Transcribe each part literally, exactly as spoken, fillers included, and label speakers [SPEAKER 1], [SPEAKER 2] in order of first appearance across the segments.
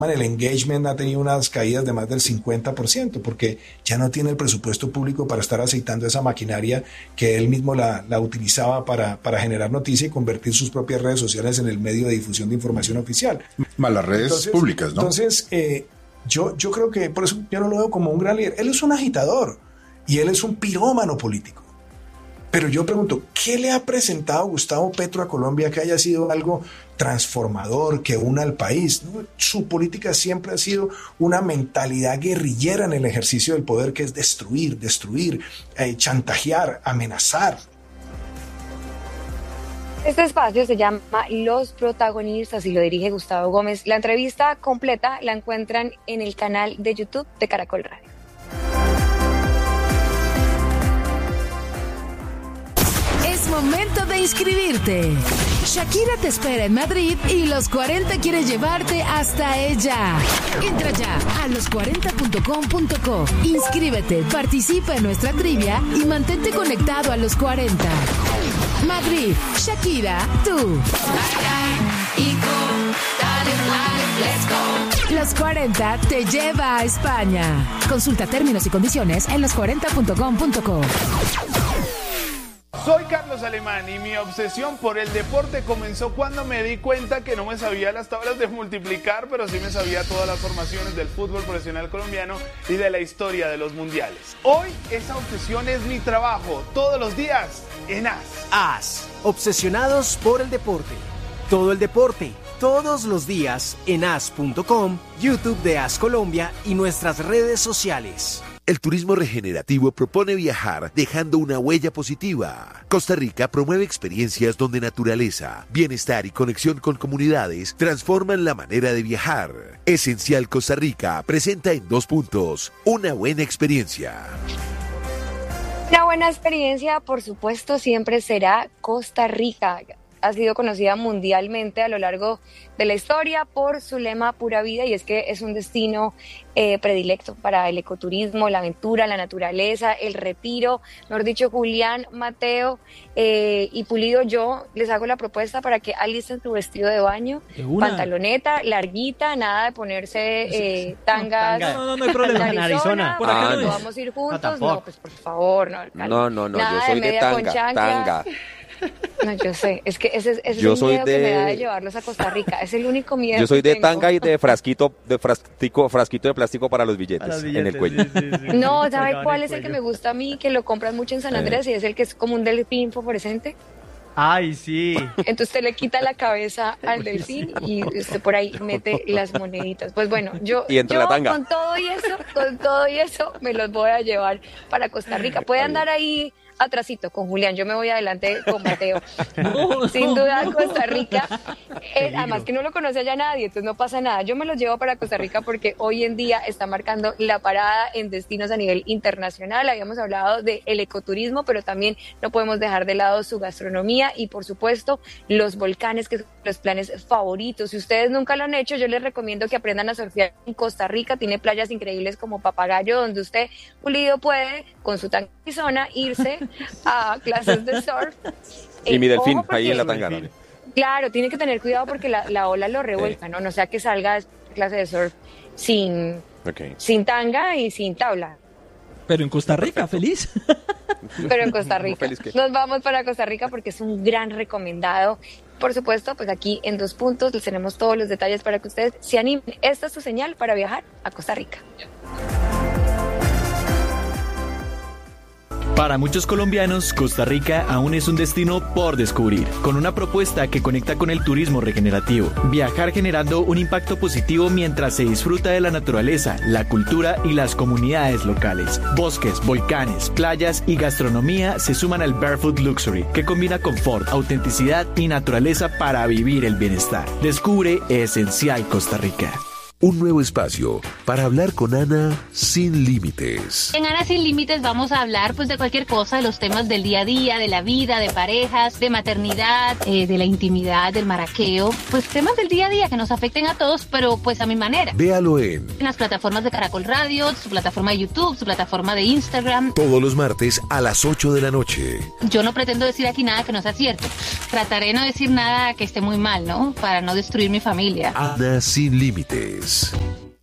[SPEAKER 1] el engagement ha tenido unas caídas de más del cincuenta por ciento porque ya no tiene el presupuesto público para estar aceitando esa maquinaria que él mismo la, la utilizaba para, para generar noticia y convertir sus propias redes sociales en el medio de difusión de información oficial.
[SPEAKER 2] Más las redes
[SPEAKER 1] entonces,
[SPEAKER 2] públicas, ¿no?
[SPEAKER 1] Entonces, eh, yo, yo creo que por eso yo no lo veo como un gran líder. Él es un agitador y él es un pirómano político. Pero yo pregunto, ¿qué le ha presentado Gustavo Petro a Colombia que haya sido algo transformador, que una al país? ¿No? Su política siempre ha sido una mentalidad guerrillera en el ejercicio del poder, que es destruir, destruir, eh, chantajear, amenazar.
[SPEAKER 3] Este espacio se llama Los Protagonistas y lo dirige Gustavo Gómez. La entrevista completa la encuentran en el canal de YouTube de Caracol Radio.
[SPEAKER 4] Es momento de inscribirte. Shakira te espera en Madrid y Los cuarenta quiere llevarte hasta ella. Entra ya a los cuarenta punto com punto co. Inscríbete, participa en nuestra trivia y mantente conectado a Los cuarenta. Madrid, Shakira, tú. Los cuarenta te lleva a España. Consulta términos y condiciones en los cuarenta punto com punto co.
[SPEAKER 5] Soy Carlos Alemán y mi obsesión por el deporte comenzó cuando me di cuenta que no me sabía las tablas de multiplicar, pero sí me sabía todas las formaciones del fútbol profesional colombiano y de la historia de los mundiales. Hoy esa obsesión es mi trabajo, todos los días en A S.
[SPEAKER 6] A S, obsesionados por el deporte. Todo el deporte, todos los días en A S punto com, YouTube de A S Colombia y nuestras redes sociales.
[SPEAKER 7] El turismo regenerativo propone viajar dejando una huella positiva. Costa Rica promueve experiencias donde naturaleza, bienestar y conexión con comunidades transforman la manera de viajar. Esencial Costa Rica presenta en dos puntos una buena experiencia.
[SPEAKER 3] Una buena experiencia, por supuesto, siempre será Costa Rica. Ha sido conocida mundialmente a lo largo de la historia por su lema Pura Vida, y es que es un destino eh, predilecto para el ecoturismo, la aventura, la naturaleza, el retiro. Mejor dicho, Julián, Mateo eh, y Pulido, yo les hago la propuesta para que alisten su vestido de baño, pantaloneta, larguita, nada de ponerse eh, tangas.
[SPEAKER 8] No, no, no, no hay problema.
[SPEAKER 3] En Arizona, por acá ah, no vamos a ir juntos. No, no, pues por favor, no.
[SPEAKER 9] No, no, no, yo soy de, de tanga, tanga.
[SPEAKER 3] No, yo sé, es que ese, ese es
[SPEAKER 9] yo
[SPEAKER 3] el
[SPEAKER 9] soy
[SPEAKER 3] miedo
[SPEAKER 9] de...
[SPEAKER 3] que me da de llevarlos a Costa Rica, es el único miedo.
[SPEAKER 9] Yo soy
[SPEAKER 3] que
[SPEAKER 9] de
[SPEAKER 3] tengo.
[SPEAKER 9] tanga y de frasquito, de frasquito, frasquito de plástico para los billetes, para los billetes en el cuello.
[SPEAKER 3] Sí, sí, sí. No, ¿sabe cuál es el que me gusta a mí? Que lo compran mucho en San Andrés eh. y es el que es como un delfín fosforescente.
[SPEAKER 8] Ay, sí.
[SPEAKER 3] Entonces usted le quita la cabeza al delfín y usted por ahí mete las moneditas. Pues bueno, yo,
[SPEAKER 9] y entre
[SPEAKER 3] yo
[SPEAKER 9] la tanga.
[SPEAKER 3] con todo y eso, con todo y eso, me los voy a llevar para Costa Rica. Puede andar ahí atrasito con Julián, yo me voy adelante con Mateo. No, Sin duda Costa Rica, eh, además que no lo conoce allá nadie, entonces no pasa nada. Yo me los llevo para Costa Rica porque hoy en día está marcando la parada en destinos a nivel internacional. Habíamos hablado del ecoturismo, pero también no podemos dejar de lado su gastronomía y por supuesto los volcanes, que son los planes favoritos. Si ustedes nunca lo han hecho, yo les recomiendo que aprendan a surfear en Costa Rica. Tiene playas increíbles como Papagayo, donde usted, Pulido, puede con su tanquizona irse a clases de surf.
[SPEAKER 9] Y eh, mi delfín,
[SPEAKER 3] porque,
[SPEAKER 9] ahí en la tanga. ¿No?
[SPEAKER 3] Claro, tiene que tener cuidado porque la, la ola lo revuelca, sí. ¿no? No sea que salga de clase de surf sin, okay. sin tanga y sin tabla.
[SPEAKER 8] Pero en Costa Rica, feliz.
[SPEAKER 3] Pero en Costa Rica. Nos vamos para Costa Rica porque es un gran recomendado. Por supuesto, pues aquí en Dos Puntos les tenemos todos los detalles para que ustedes se animen. Esta es su señal para viajar a Costa Rica.
[SPEAKER 10] Para muchos colombianos, Costa Rica aún es un destino por descubrir, con una propuesta que conecta con el turismo regenerativo. Viajar generando un impacto positivo mientras se disfruta de la naturaleza, la cultura y las comunidades locales. Bosques, volcanes, playas y gastronomía se suman al Barefoot Luxury, que combina confort, autenticidad y naturaleza para vivir el bienestar. Descubre Esencial Costa Rica.
[SPEAKER 7] Un nuevo espacio para hablar con Ana sin límites.
[SPEAKER 11] En Ana sin límites vamos a hablar pues de cualquier cosa, de los temas del día a día, de la vida, de parejas, de maternidad, eh, de la intimidad, del maraqueo, pues temas del día a día que nos afecten a todos, pero pues a mi manera.
[SPEAKER 7] Véalo en,
[SPEAKER 11] en las plataformas de Caracol Radio, su plataforma de YouTube, su plataforma de Instagram.
[SPEAKER 7] Todos los martes a las ocho de la noche.
[SPEAKER 11] Yo no pretendo decir aquí nada que no sea cierto. Trataré de no decir nada que esté muy mal, ¿no? Para no destruir mi familia.
[SPEAKER 7] Ana sin límites.
[SPEAKER 1] Deportes.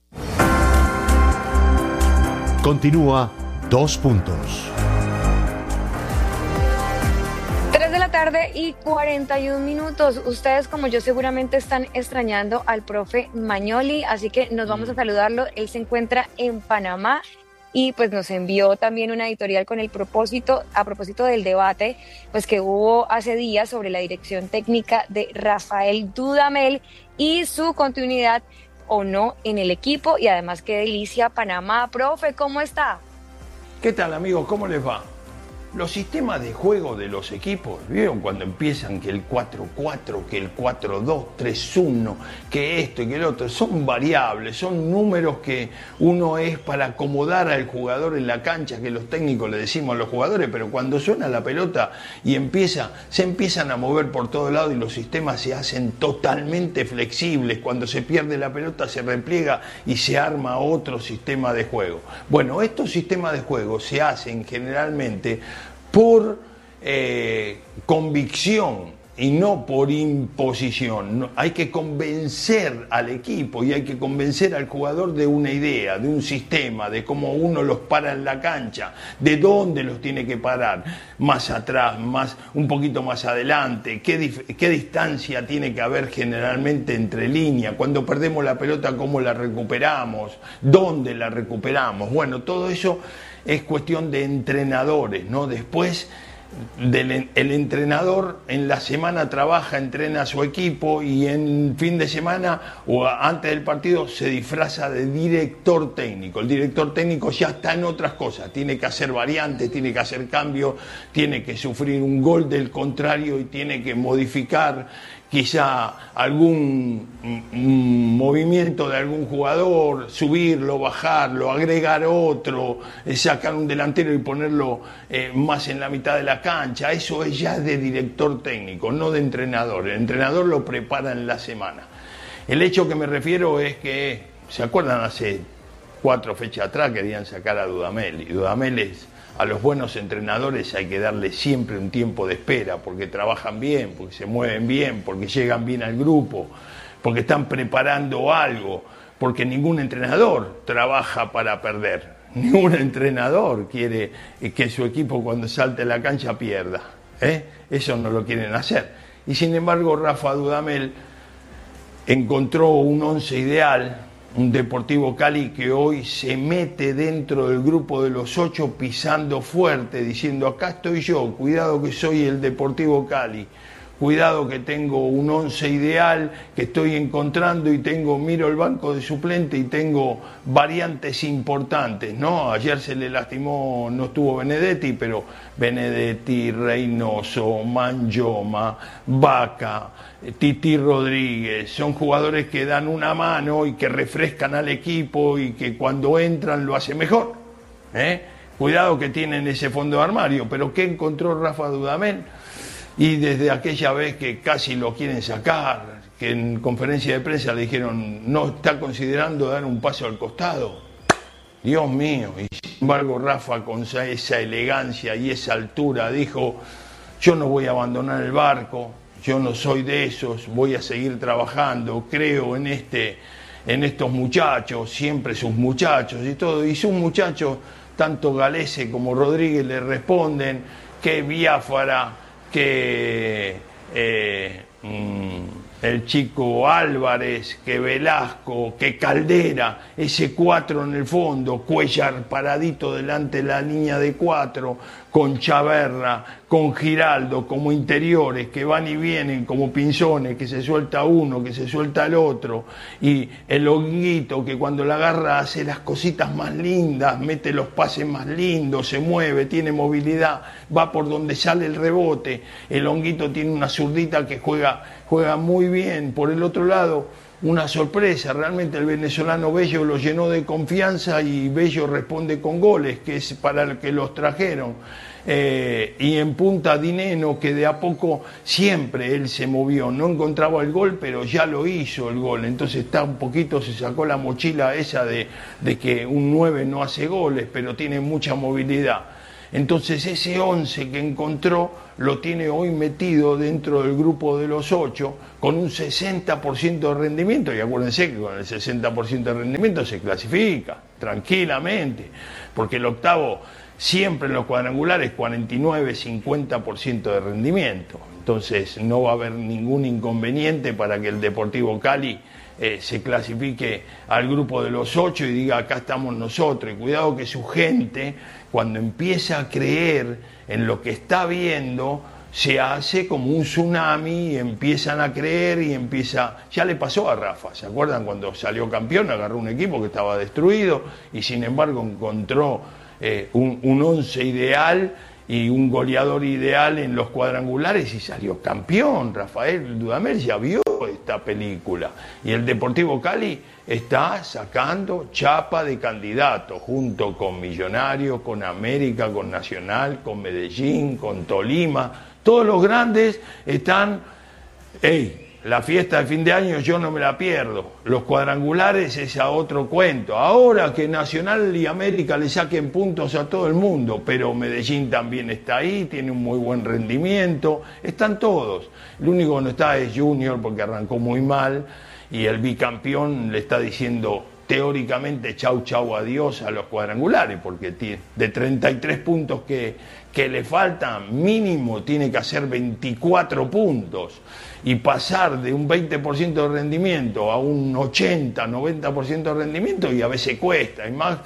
[SPEAKER 2] Continúa Dos Puntos.
[SPEAKER 3] tres de la tarde y cuarenta y un minutos. Ustedes, como yo, seguramente están extrañando al profe Magnoli, así que nos vamos a saludarlo. Él se encuentra en Panamá y pues nos envió también una editorial con el propósito, a propósito del debate pues que hubo hace días sobre la dirección técnica de Rafael Dudamel y su continuidad o no en el equipo. Y además, qué delicia Panamá. Profe, ¿cómo está?
[SPEAKER 12] ¿Qué tal, amigos? ¿Cómo les va? Los sistemas de juego de los equipos, ¿vieron cuando empiezan que el cuatro cuatro, que el cuatro dos tres uno, que esto y que el otro? Son variables, son números que uno es para acomodar al jugador en la cancha, que los técnicos le decimos a los jugadores, pero cuando suena la pelota y empieza, se empiezan a mover por todos lados y los sistemas se hacen totalmente flexibles. Cuando se pierde la pelota se repliega y se arma otro sistema de juego. Bueno, estos sistemas de juego se hacen generalmente por eh, convicción y no por imposición. No, hay que convencer al equipo y hay que convencer al jugador de una idea, de un sistema, de cómo uno los para en la cancha, de dónde los tiene que parar, más atrás, más, un poquito más adelante, qué, dif- qué distancia tiene que haber generalmente entre líneas, cuando perdemos la pelota, cómo la recuperamos, dónde la recuperamos. Bueno, todo eso es cuestión de entrenadores, ¿no? Después del, el entrenador en la semana trabaja, entrena a su equipo y en fin de semana o antes del partido se disfraza de director técnico. El director técnico ya está en otras cosas, tiene que hacer variantes, tiene que hacer cambios, tiene que sufrir un gol del contrario y tiene que modificar quizá algún mm, movimiento de algún jugador, subirlo, bajarlo, agregar otro, eh, sacar un delantero y ponerlo eh, más en la mitad de la cancha. Eso es ya de director técnico, no de entrenador. El entrenador lo prepara en la semana. El hecho que me refiero es que, ¿se acuerdan? Hace cuatro fechas atrás querían sacar a Dudamel, y Dudamel es... A los buenos entrenadores hay que darle siempre un tiempo de espera, porque trabajan bien, porque se mueven bien, porque llegan bien al grupo, porque están preparando algo, porque ningún entrenador trabaja para perder. Ningún entrenador quiere que su equipo cuando salte a la cancha pierda, ¿eh? Eso no lo quieren hacer. Y sin embargo, Rafa Dudamel encontró un once ideal, un Deportivo Cali que hoy se mete dentro del grupo de los ocho pisando fuerte, diciendo acá estoy yo, cuidado que soy el Deportivo Cali, cuidado que tengo un once ideal que estoy encontrando y tengo, miro el banco de suplente y tengo variantes importantes, ¿no? Ayer se le lastimó, no estuvo Benedetti, pero Benedetti, Reynoso, Mangioma, Vaca, Titi Rodríguez, son jugadores que dan una mano y que refrescan al equipo y que cuando entran lo hacen mejor, ¿eh? Cuidado que tienen ese fondo de armario, pero ¿qué encontró Rafa Dudamel? Y desde aquella vez que casi lo quieren sacar, que en conferencia de prensa le dijeron no está considerando dar un paso al costado, Dios mío, y sin embargo Rafa con esa elegancia y esa altura dijo yo no voy a abandonar el barco, yo no soy de esos, voy a seguir trabajando, creo en este, en estos muchachos, siempre sus muchachos y todo, y sus muchachos, tanto Galese como Rodríguez le responden que Biafara, que eh, mm, el chico Álvarez, que Velasco, que Caldera, ese cuatro en el fondo, Cuellar paradito delante de la línea de cuatro, con Chaverra, con Giraldo como interiores, que van y vienen como pinzones, que se suelta uno, que se suelta el otro, y el Honguito que cuando la agarra hace las cositas más lindas, mete los pases más lindos, se mueve, tiene movilidad, va por donde sale el rebote. El Honguito tiene una zurdita que juega, juega muy bien. Por el otro lado, una sorpresa, realmente el venezolano Bello lo llenó de confianza y Bello responde con goles, que es para el que los trajeron. Eh, y en punta Dineno, que de a poco siempre él se movió, no encontraba el gol, pero ya lo hizo el gol, entonces está un poquito, se sacó la mochila esa de, de que un nueve no hace goles, pero tiene mucha movilidad. Entonces ese once que encontró lo tiene hoy metido dentro del grupo de los ocho con un sesenta por ciento de rendimiento, y acuérdense que con el sesenta por ciento de rendimiento se clasifica tranquilamente, porque el octavo siempre en los cuadrangulares cuarenta y nueve, cincuenta por ciento de rendimiento. Entonces no va a haber ningún inconveniente para que el Deportivo Cali eh, se clasifique al grupo de los ocho y diga acá estamos nosotros. Y cuidado que su gente, cuando empieza a creer en lo que está viendo, se hace como un tsunami y empiezan a creer y empieza... Ya le pasó a Rafa, ¿se acuerdan? Cuando salió campeón agarró un equipo que estaba destruido y sin embargo encontró eh, un, un once ideal y un goleador ideal en los cuadrangulares y salió campeón. Rafael Dudamel ya vio esta película y el Deportivo Cali está sacando chapa de candidato junto con Millonarios, con América, con Nacional, con Medellín, con Tolima. Todos los grandes están, hey, la fiesta de fin de año yo no me la pierdo. Los cuadrangulares es a otro cuento. Ahora que Nacional y América le saquen puntos a todo el mundo, pero Medellín también está ahí, tiene un muy buen rendimiento, están todos. Lo único que no está es Junior porque arrancó muy mal y el bicampeón le está diciendo teóricamente chau chau adiós a los cuadrangulares, porque de treinta y tres puntos que, que le faltan, mínimo tiene que hacer veinticuatro puntos y pasar de un veinte por ciento de rendimiento a un ochenta, noventa por ciento de rendimiento, y a veces cuesta, y más,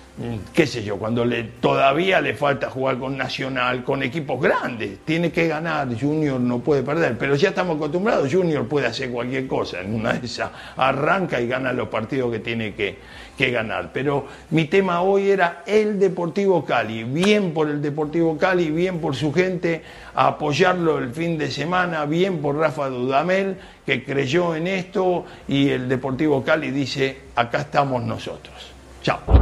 [SPEAKER 12] qué sé yo, cuando le, todavía le falta jugar con Nacional, con equipos grandes, tiene que ganar, Junior no puede perder, pero ya estamos acostumbrados, Junior puede hacer cualquier cosa, en una de esas arranca y gana los partidos que tiene que, que ganar. Pero mi tema hoy era el Deportivo Cali, bien por el Deportivo Cali, bien por su gente, a apoyarlo el fin de semana, bien por Rafa Dudamel, que creyó en esto, y el Deportivo Cali dice, acá estamos nosotros. Chao.